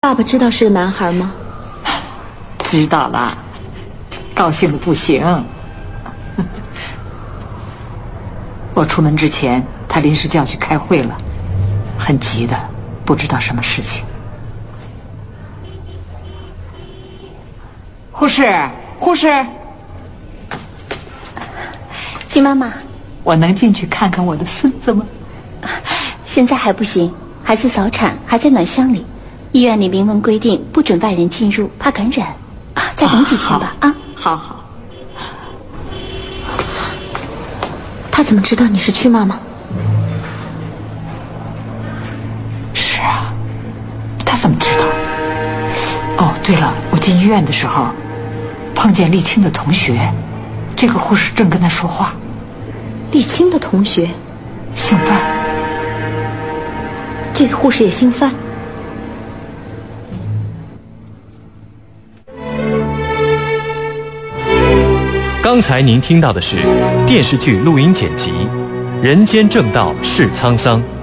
爸爸知道是个男孩吗？ 知道了，高兴的不行。我出门之前，他临时就要去开会了，很急的，不知道什么事情。护士，护士， 金妈妈， 我能进去看看我的孙子吗？ 现在还不行，孩子早产，还在暖箱里，医院里明文规定不准外人进入，怕感染。再等几天吧。 好好。 他怎么知道你是曲妈妈？ 是啊，他怎么知道？哦，对了，我进医院的时候碰见沥青的同学，这个护士正跟他说话。 沥青的同学姓范， 这个护士也姓范。 刚才您听到的是电视剧录音剪辑《人间正道是沧桑》。